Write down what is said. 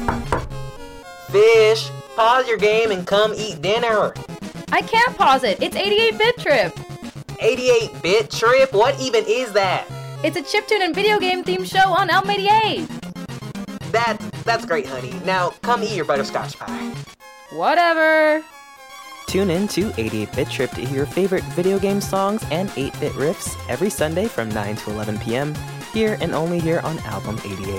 Fish, pause your game and come eat dinner. I can't pause it. It's 88-Bit Trip. 88-Bit Trip? What even is that? It's a chiptune and video game themed show on Elm 88. That's great, honey. Now, come eat your butterscotch pie. Whatever. Tune in to 88-Bit Trip to hear your favorite video game songs and 8-bit riffs every Sunday from 9 to 11 p.m. here and only here on Album 88.